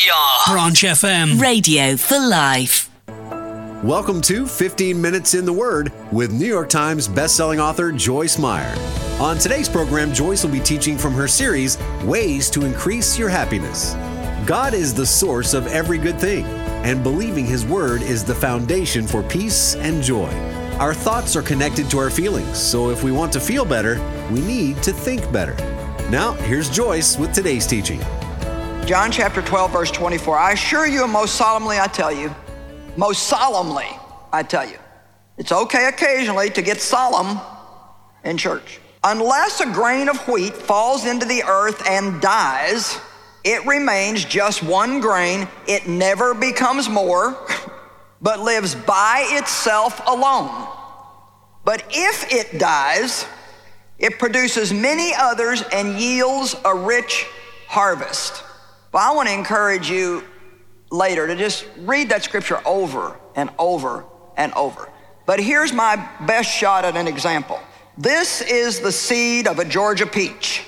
Branch FM. Radio for life. Welcome to 15 Minutes in the Word with New York Times bestselling author Joyce Meyer. On today's program, Joyce will be teaching from her series, Ways to Increase Your Happiness. God is the source of every good thing, and believing His Word is the foundation for peace and joy. Our thoughts are connected to our feelings, so if we want to feel better, we need to think better. Now, here's Joyce with today's teaching. John chapter 12, verse 24. I assure you, and most solemnly I tell you, it's okay occasionally to get solemn in church. Unless a grain of wheat falls into the earth and dies, it remains just one grain. It never becomes more, but lives by itself alone. But if it dies, it produces many others and yields a rich harvest. Well, I want to encourage you later to just read that scripture over and over and over. But here's my best shot at an example. This is the seed of a Georgia peach.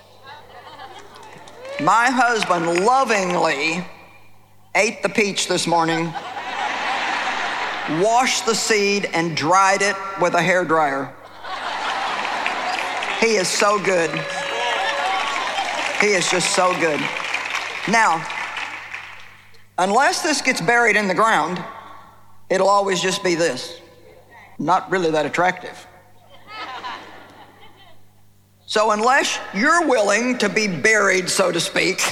My husband lovingly ate the peach this morning, washed the seed, and dried it with a hairdryer. He is so good. He is just so good. Now, unless this gets buried in the ground, it'll always just be this. Not really that attractive. So unless you're willing to be buried, so to speak,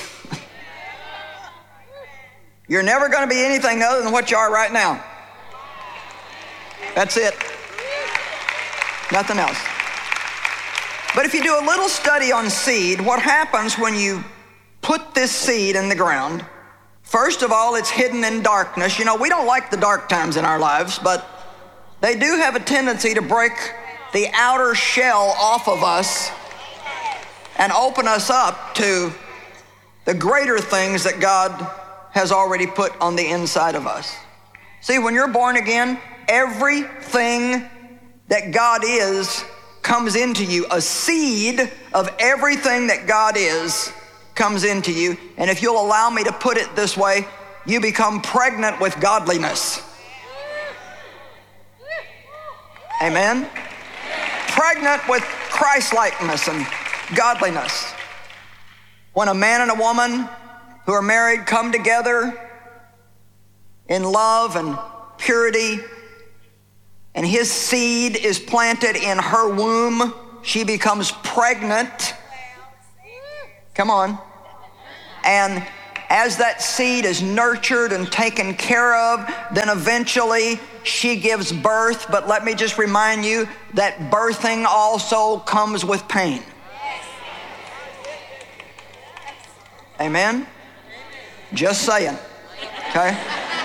you're never going to be anything other than what you are right now. That's it. Nothing else. But if you do a little study on seed, what happens when you put this seed in the ground? First of all, it's hidden in darkness. You know, we don't like the dark times in our lives, but they do have a tendency to break the outer shell off of us and open us up to the greater things that God has already put on the inside of us. See, when you're born again, everything that God is comes into you. A seed of everything that God is comes into you. And if you'll allow me to put it this way, you become pregnant with godliness. Amen? Pregnant with Christ-likeness and godliness. When a man and a woman who are married come together in love and purity, and his seed is planted in her womb, she becomes pregnant. Come on. And as that seed is nurtured and taken care of, then eventually she gives birth. But let me just remind you that birthing also comes with pain. Amen? Just saying. Okay?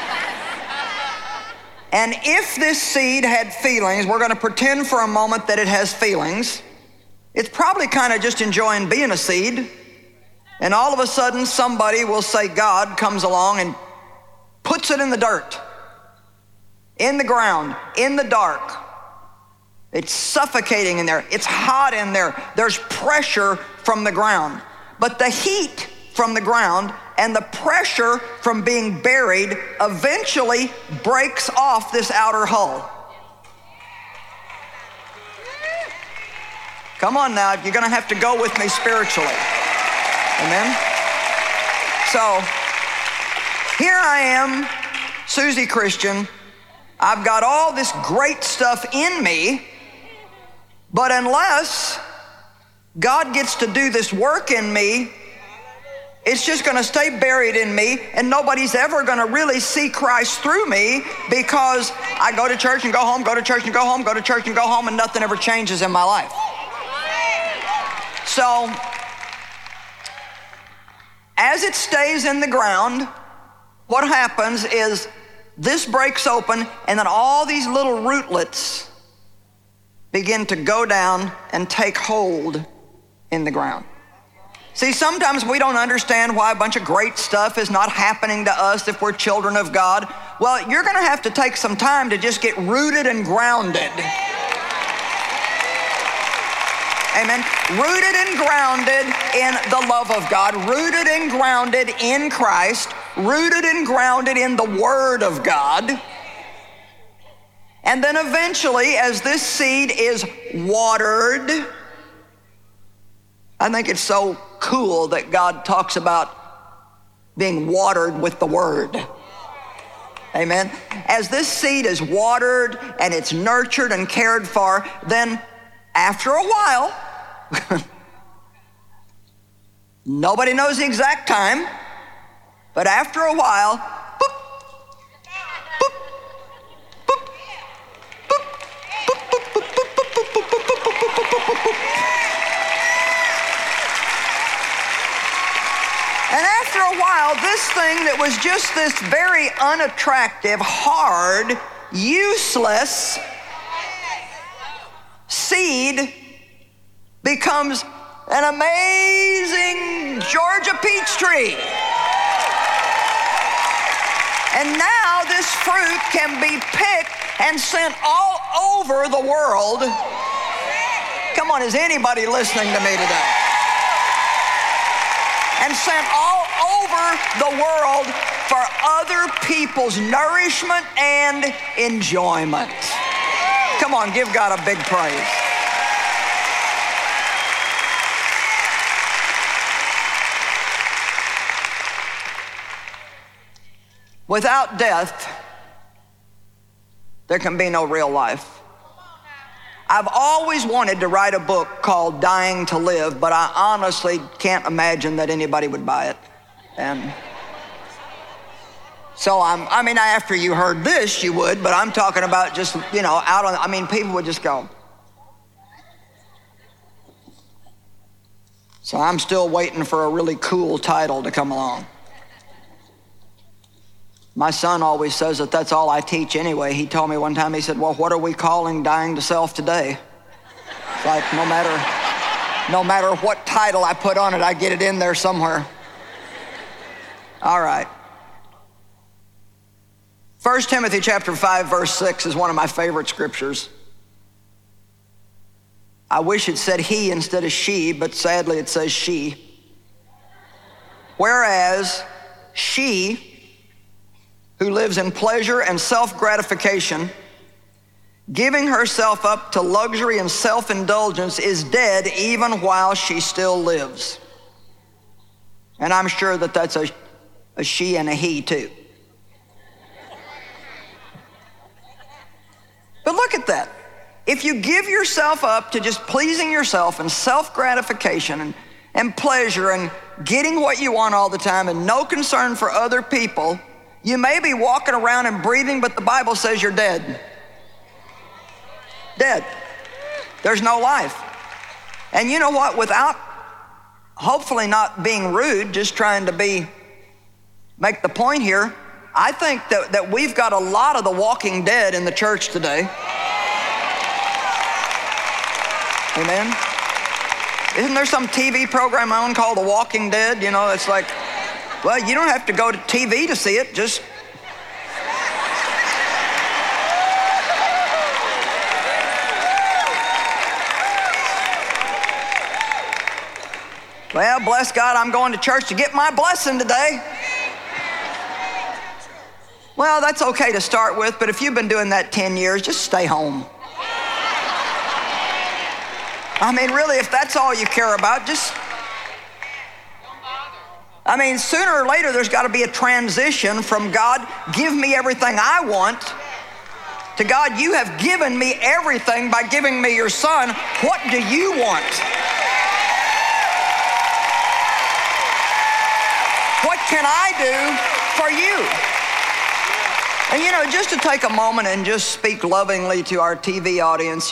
And if this seed had feelings, we're going to pretend for a moment that it has feelings. It's probably kind of just enjoying being a seed. And all of a sudden, somebody will say, God comes along and puts it in the dirt, in the ground, in the dark. It's suffocating in there. It's hot in there. There's pressure from the ground. But the heat from the ground and the pressure from being buried eventually breaks off this outer hull. Come on now, you're going to have to go with me spiritually. Amen? So, here I am, Susie Christian. I've got all this great stuff in me, but unless God gets to do this work in me, it's just going to stay buried in me, and nobody's ever going to really see Christ through me, because I go to church and go home, go to church and go home, go to church and go home, and nothing ever changes in my life. So, as it stays in the ground, what happens is this breaks open, and then all these little rootlets begin to go down and take hold in the ground. See, sometimes we don't understand why a bunch of great stuff is not happening to us if we're children of God. Well, you're going to have to take some time to just get rooted and grounded. Amen. Rooted and grounded in the love of God, rooted and grounded in Christ, rooted and grounded in the Word of God. And then eventually, as this seed is watered, I think it's so cool that God talks about being watered with the Word. Amen. As this seed is watered and it's nurtured and cared for, then after a while, nobody knows the exact time, but after a while, boop, boop, boop, boop, boop, boop, boop, boop, boop, boop, boop, boop, boop. And after a while, this thing that was just this very unattractive, hard, useless seed becomes an amazing Georgia peach tree. And now this fruit can be picked and sent all over the world. Come on, is anybody listening to me today? And sent all over the world for other people's nourishment and enjoyment. Come on, give God a big praise. Without death, there can be no real life. I've always wanted to write a book called Dying to Live, but I honestly can't imagine that anybody would buy it. And so after you heard this, you would, but I'm talking about just, people would just go. So I'm still waiting for a really cool title to come along. My son always says that that's all I teach anyway. He told me one time, he said, well, what are we calling dying to self today? It's like no matter what title I put on it, I get it in there somewhere. All right. 1 Timothy chapter 5, verse 6 is one of my favorite scriptures. I wish it said he instead of she, but sadly it says she. Whereas she, who lives in pleasure and self-gratification, giving herself up to luxury and self-indulgence, is dead even while she still lives. And I'm sure that that's a she and a he too. But look at that. If you give yourself up to just pleasing yourself and self-gratification and pleasure and getting what you want all the time and no concern for other people, you may be walking around and breathing, but the Bible says you're dead. Dead. There's no life. And you know what? Without hopefully not being rude, just trying to make the point here, I think that we've got a lot of the walking dead in the church today. Amen. Isn't there some TV program on called The Walking Dead? It's like, well, you don't have to go to TV to see it, just. Well, bless God, I'm going to church to get my blessing today. Well, that's okay to start with, but if you've been doing that 10 years, just stay home. Really, if that's all you care about, just. Sooner or later, there's got to be a transition from God, give me everything I want, to God, you have given me everything by giving me your son. What do you want? What can I do for you? And just to take a moment and just speak lovingly to our TV audience,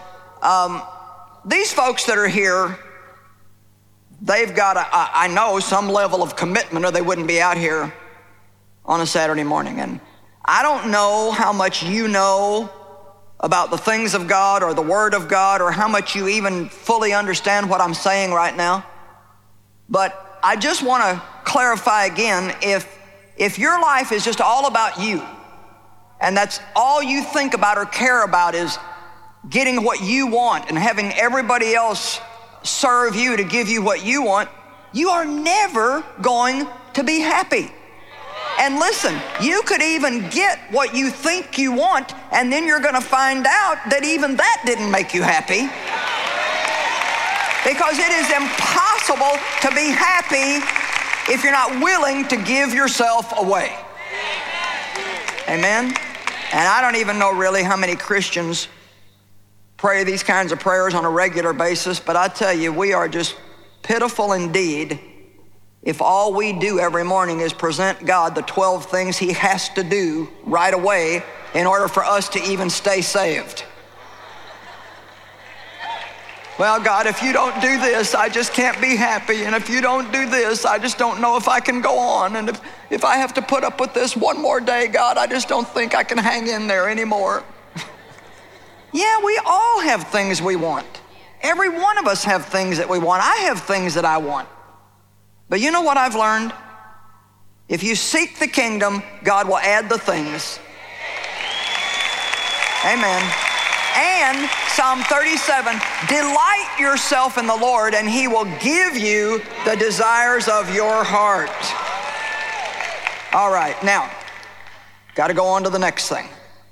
these folks that are here, they've got, I know, some level of commitment or they wouldn't be out here on a Saturday morning. And I don't know how much you know about the things of God or the Word of God or how much you even fully understand what I'm saying right now. But I just want to clarify again, if your life is just all about you, and that's all you think about or care about is getting what you want and having everybody else serve you to give you what you want, you are never going to be happy. And listen, you could even get what you think you want, and then you're going to find out that even that didn't make you happy. Because it is impossible to be happy if you're not willing to give yourself away. Amen? And I don't even know really how many Christians pray these kinds of prayers on a regular basis, but I tell you, we are just pitiful indeed if all we do every morning is present God the 12 things he has to do right away in order for us to even stay saved. Well, God, if you don't do this, I just can't be happy. And if you don't do this, I just don't know if I can go on. And if I have to put up with this one more day, God, I just don't think I can hang in there anymore. Yeah, we all have things we want. Every one of us have things that we want. I have things that I want. But you know what I've learned? If you seek the kingdom, God will add the things. Amen. And Psalm 37, delight yourself in the Lord and he will give you the desires of your heart. All right, now, got to go on to the next thing.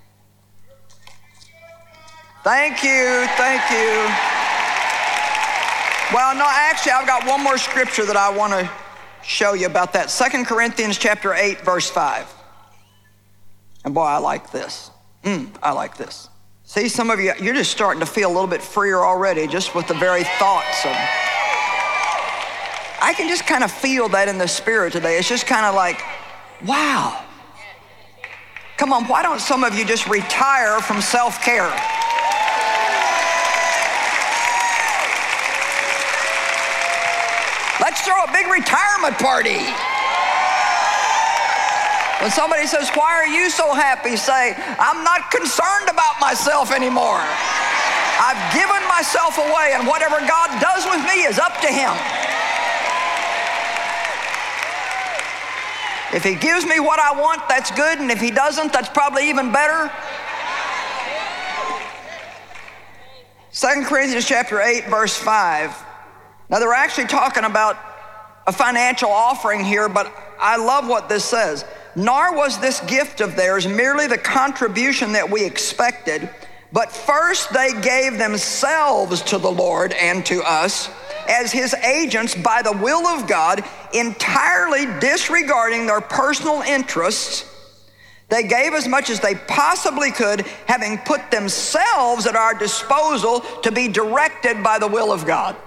Thank you, thank you. Well, no, actually, I've got one more scripture that I want to show you about that. 2 Corinthians chapter 8, verse 5. And boy, I like this. I like this. See, some of you, you're just starting to feel a little bit freer already just with the very thoughts of, I can just kind of feel that in the spirit today. It's just kind of like, wow. Come on, why don't some of you just retire from self-care? Let's throw a big retirement party. When somebody says, why are you so happy? Say, I'm not concerned about myself anymore. I've given myself away, and whatever God does with me is up to him. If he gives me what I want, that's good, and if he doesn't, that's probably even better. 2 Corinthians chapter 8, verse 5. Now, they're actually talking about a financial offering here, but I love what this says. Nor was this gift of theirs merely the contribution that we expected, but first they gave themselves to the Lord and to us as his agents by the will of God, entirely disregarding their personal interests. They gave as much as they possibly could, having put themselves at our disposal to be directed by the will of God.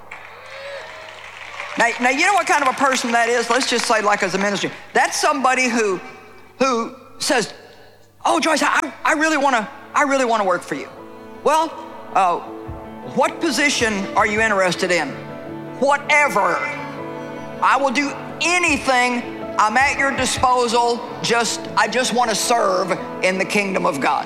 Now, you know what kind of a person that is? Let's just say, like as a ministry, that's somebody who says, "Oh, Joyce, I really want to work for you." Well, what position are you interested in? Whatever. I will do anything. I'm at your disposal. I just want to serve in the kingdom of God.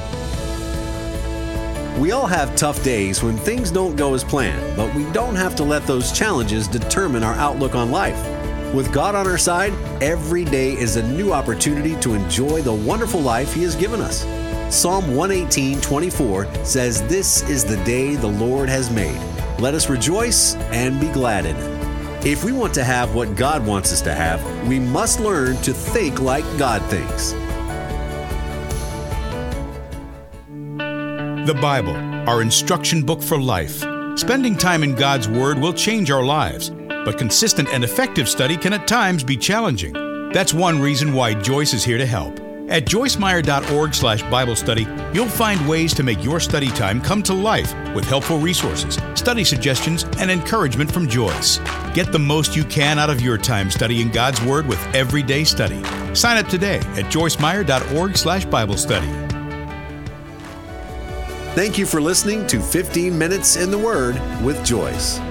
We all have tough days when things don't go as planned, but we don't have to let those challenges determine our outlook on life. With God on our side, every day is a new opportunity to enjoy the wonderful life He has given us. Psalm 118:24 says, "This is the day the Lord has made. Let us rejoice and be glad in it." If we want to have what God wants us to have, we must learn to think like God thinks. The Bible, our instruction book for life. Spending time in God's Word will change our lives, but consistent and effective study can at times be challenging. That's one reason why Joyce is here to help. At joycemeyer.org/Bible study, you'll find ways to make your study time come to life with helpful resources, study suggestions, and encouragement from Joyce. Get the most you can out of your time studying God's Word with Everyday Study. Sign up today at joycemeyer.org/Bible study. Thank you for listening to 15 Minutes in the Word with Joyce.